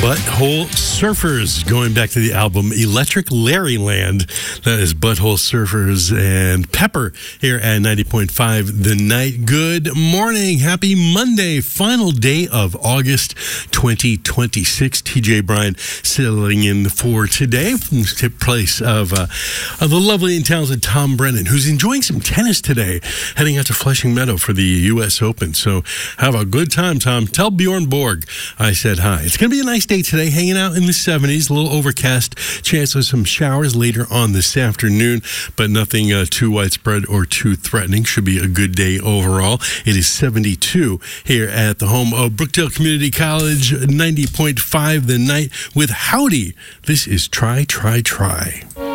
Butthole Surfers, going back to the album Electric Larryland. That is Butthole Surfers and Pepper here at 90.5 The Night. Good morning. Happy Monday, final day of August 2026. TJ Bryan settling in for today from the place of the lovely and talented Tom Brennan, who's enjoying some tennis today, heading out to Flushing Meadow for the U.S. Open. So have a good time, Tom. Tell Bjorn Borg I said hi. It's going to be a nice day today, hanging out in the 70s, a little overcast, chance of some showers later on this afternoon, but nothing too widespread or too threatening. Should be a good day overall. It is 72 here at the home of Brookdale Community College, 90.5 The Night with Howdy. This is Try, Try, Try.